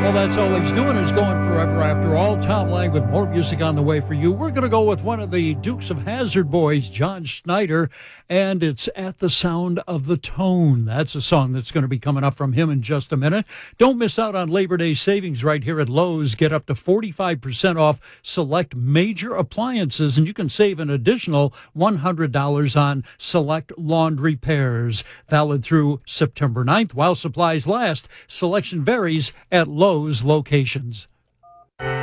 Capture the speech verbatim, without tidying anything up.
Well, that's all he's doing is going forever after all. Tom Lang with more music on the way for you. We're going to go with one of the Dukes of Hazzard boys, John Schneider, and it's At the Sound of the Tone. That's a song that's going to be coming up from him in just a minute. Don't miss out on Labor Day savings right here at Lowe's. Get up to forty-five percent off select major appliances, and you can save an additional one hundred dollars on select lawn repairs. Valid through September ninth while supplies last. Selection varies at Lowe's locations.